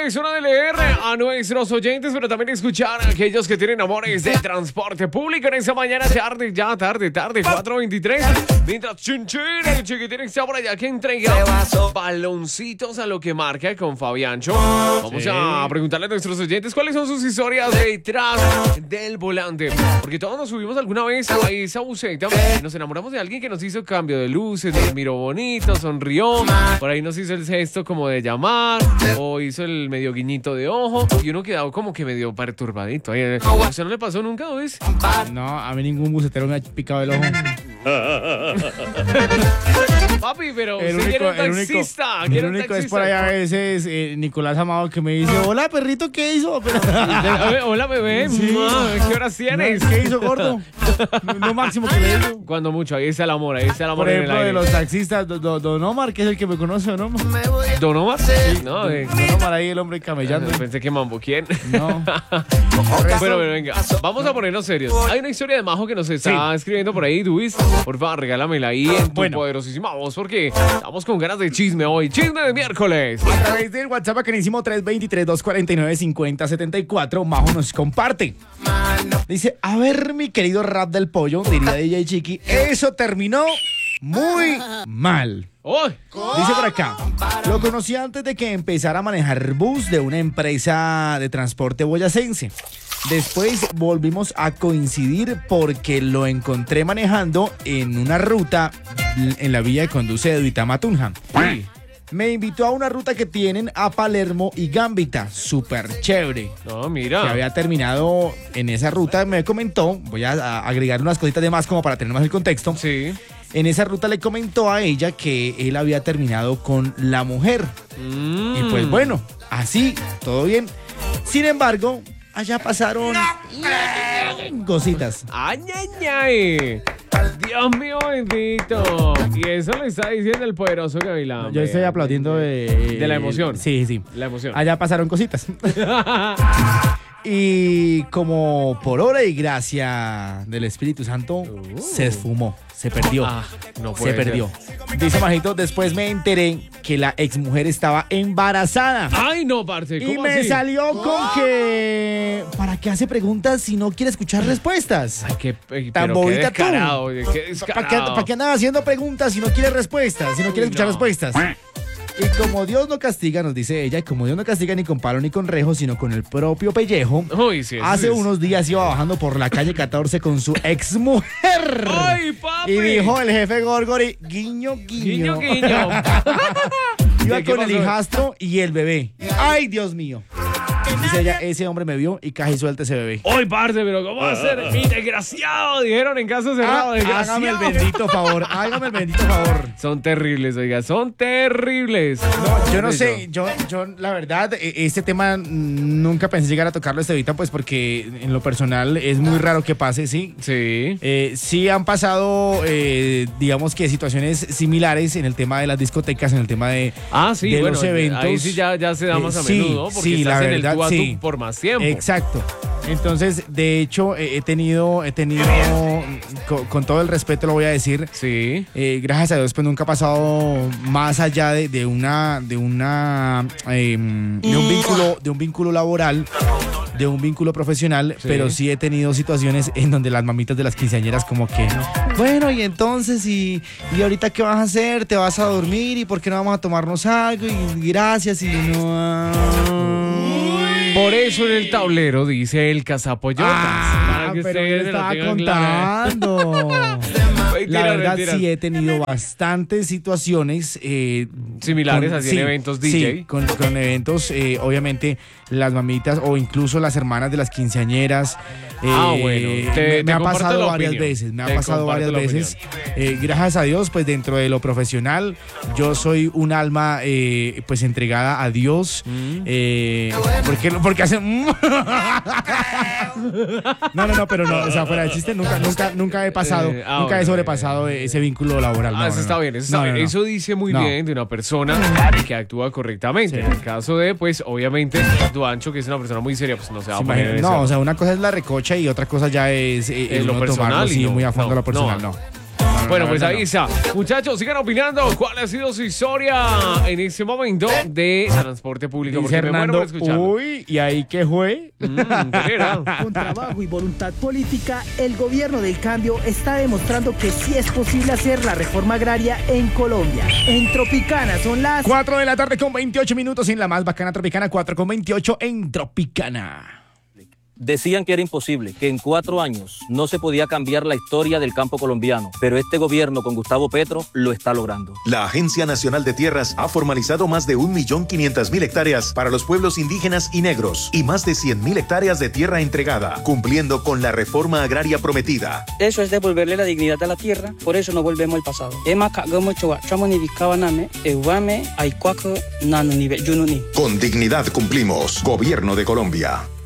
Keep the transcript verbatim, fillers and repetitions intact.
es hora de leer a nuestros oyentes, pero también escuchar a aquellos que tienen amores de transporte público en esa mañana tarde, ya tarde, tarde, cuatro veintitrés. Mientras Chinchín, el chiquitín está por allá que entrega baloncitos a lo que marca con Fabiancho. Vamos sí. a preguntarle a nuestros oyentes cuáles son sus historias detrás del volante. Porque todos nos subimos alguna vez a esa buseta, nos enamoramos de alguien que nos hizo cambio de luces, nos miró bonito, sonrió, por ahí nos hizo el gesto como de llamar, o hizo el medio guiñito de ojo, y uno quedó como que medio perturbadito. ¿A usted no le pasó nunca, Luis? No, a mí ningún bucetero me ha picado el ojo. Papi, pero el usted único, quiere un el único, taxista. El único taxista? Es por allá a veces eh, Nicolás Amado que me dice, hola perrito, ¿qué hizo? Pero... hola bebé, sí. Ma, ¿qué horas tienes? ¿Qué hizo, gordo? No máximo que le digo. Cuando mucho, ahí está el amor, ahí está el amor. Por ejemplo, en el de aire. los taxistas, Don, Don, Don Omar, que es el que me conoce, ¿Don Omar? ¿Don Omar? Sí, no, Don, eh. Don Omar ahí, el hombre camellando. Pensé que Mambo, ¿quién? No. Bueno, bueno, venga, vamos a ponernos serios. Hay una historia de Majo que nos está sí. escribiendo por ahí, Luis. Por favor, regálamela ahí en tu bueno. poderosísima voz, porque estamos con ganas de chisme hoy. Chisme de miércoles. A través del WhatsApp bacanísimo tres dos tres, dos cuatro nueve, cinco cero siete cuatro, Majo nos comparte. Dice, a ver, mi querido rap del pollo, diría D J Chiqui, eso terminó muy mal. ¡Oh! Dice por acá, lo conocí antes de que empezara a manejar bus de una empresa de transporte boyacense. Después volvimos a coincidir porque lo encontré manejando en una ruta en la vía que conduce de Duitama a Tunja. Sí. Me invitó a una ruta que tienen a Palermo y Gambita, súper chévere. No, mira. Que había terminado en esa ruta, me comentó, voy a agregar unas cositas de más como para tener más el contexto. Sí. En esa ruta le comentó a ella que él había terminado con la mujer. Mm. Y pues bueno, así, todo bien. Sin embargo, allá pasaron cositas. ¡Ay, ay, ay! Dios mío bendito. Y eso le está diciendo el poderoso Gavilán. Yo estoy aplaudiendo de... De la emoción. Sí, sí. La emoción. Allá pasaron cositas. Y como por obra y gracia del Espíritu Santo, uh. se esfumó, se perdió, ah, no puede se perdió. Ser. Dice Majito, después me enteré que la exmujer estaba embarazada. Ay, no, parce, ¿cómo Y me así? salió con oh. que... ¿Para qué hace preguntas si no quiere escuchar respuestas? Ay, qué... Pero tan bobita tú. ¿Para qué, ¿Para qué andaba haciendo preguntas si no quiere respuestas? Si no quiere escuchar no. respuestas. Y como Dios no castiga, nos dice ella, y como Dios no castiga ni con palo ni con rejo, sino con el propio pellejo, Uy, sí, hace es. unos días iba bajando por la calle catorce con su ex mujer. ¡Ay, papi! Y dijo el jefe Gorgori, guiño, guiño. Guiño, guiño. Iba con el hijastro y el bebé. ¡Ay, Dios mío! Dice ella, ese hombre me vio y caja y suelta ese bebé. ¡Ay, parce, pero cómo va a ser! ¡Mi desgraciado! Dijeron en caso cerrado, ah, desgraciado. Hágame el bendito favor, hágame el bendito favor. Son terribles, oiga, son terribles. No, yo no sé, yo, yo la verdad, este tema nunca pensé llegar a tocarlo este ahorita, pues porque en lo personal es muy raro que pase, ¿sí? Sí. Eh, sí han pasado, eh, digamos que situaciones similares en el tema de las discotecas, en el tema de, ah, sí, de bueno, los eventos. Ahí sí ya, ya se da más a eh, sí, menudo, porque sí, estás la en verdad, el tú a tú sí. por más tiempo. Exacto. Entonces, de hecho, eh, he tenido, he tenido, con, con todo el respeto lo voy a decir, sí. Eh, gracias a Dios, pues nunca ha pasado más allá de, de una, de una, eh, de un vínculo, de un vínculo laboral, de un vínculo profesional, sí. Pero sí he tenido situaciones en donde las mamitas de las quinceañeras como que, bueno, y entonces, y, y ahorita qué vas a hacer, te vas a dormir, y por qué no vamos a tomarnos algo, y gracias, y no. Por eso en el tablero dice el cazapollotas. Ah, para que pero yo ustedes estaba lo tengan contando. Mentira, La verdad mentira. sí he tenido bastantes situaciones eh, similares con, así sí, en eventos D J. Sí, con, con eventos, eh, obviamente las mamitas o incluso las hermanas de las quinceañeras. Eh, ah, bueno. Te, me, te me ha pasado varias opinión. veces, me ha te pasado varias veces. Eh, gracias a Dios, pues dentro de lo profesional, yo soy un alma eh, pues entregada a Dios. Mm. Eh, porque, porque hacen... no, no, no, pero no, o sea, fuera de chiste, nunca, nunca, nunca he pasado, eh, ah, nunca bueno, he sobrepasado eh, ese vínculo laboral. Ah, no, eso no, está no. bien, eso está no, bien. No, no. Eso dice muy no. bien de una persona que actúa correctamente. Sí. En el caso de, pues, obviamente, Duancho, que es una persona muy seria, pues no se va sí, a poner en No, eso. o sea, una cosa es la recocha y otra cosa ya es, eh, en lo uno personal. tomarlo, sí, no, muy a fondo no, lo personal, no. no. No, no, Bueno, la pues verdad ahí no. está. Muchachos, sigan opinando cuál ha sido su historia en este momento de transporte público. Dice Porque me muero Hernando, por escucharlo. uy, ¿y ahí qué fue? Mm, ¿qué era? Con trabajo y voluntad política, el gobierno del cambio está demostrando que sí es posible hacer la reforma agraria en Colombia. En Tropicana son las cuatro de la tarde con veintiocho minutos en la más bacana Tropicana, cuatro con veintiocho en Tropicana. Decían que era imposible, que en cuatro años no se podía cambiar la historia del campo colombiano, pero este gobierno con Gustavo Petro lo está logrando. La Agencia Nacional de Tierras ha formalizado más de un millón quinientas mil hectáreas para los pueblos indígenas y negros y más de cien mil hectáreas de tierra entregada, cumpliendo con la reforma agraria prometida. Eso es devolverle la dignidad a la tierra, por eso no volvemos al pasado. Con dignidad cumplimos. Gobierno de Colombia.